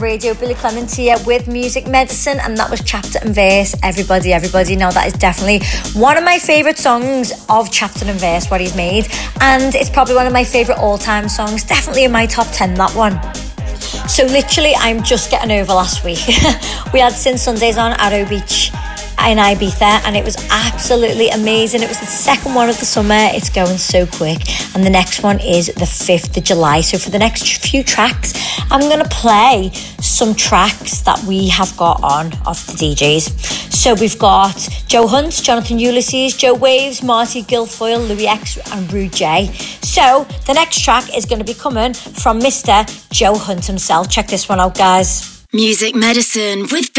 Radio, Billy Clement here with Music Medicine, and that was Chapter and Verse. Everybody know that is definitely one of my favourite songs of Chapter and Verse, what he's made, and it's probably one of my favourite all-time songs, definitely in my top 10, that one. So literally, I'm just getting over last week. We had Sin Sundays on Arrow Beach in Ibiza, and it was absolutely amazing. It was the second one of the summer. It's going so quick, and the next one is the 5th of July. So for the next few tracks, I'm going to play some tracks that we have got on of the DJs. So we've got Joe Hunt, Jonathan Ulysses, Joe Waves, Marty Guilfoyle, Louis X and Rude J. So the next track is going to be coming from Mr. Joe Hunt himself. Check this one out, guys. Music Medicine with